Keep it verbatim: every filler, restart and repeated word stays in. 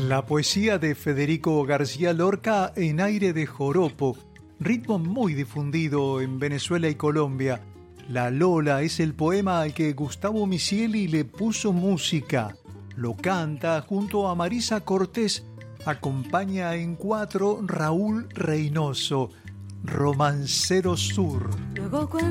La poesía de Federico García Lorca en aire de joropo, ritmo muy difundido en Venezuela y Colombia. La Lola es el poema al que Gustavo Misieli le puso música. Lo canta junto a Marisa Cortés. Acompaña en cuatro Raúl Reynoso, Romancero Sur. Luego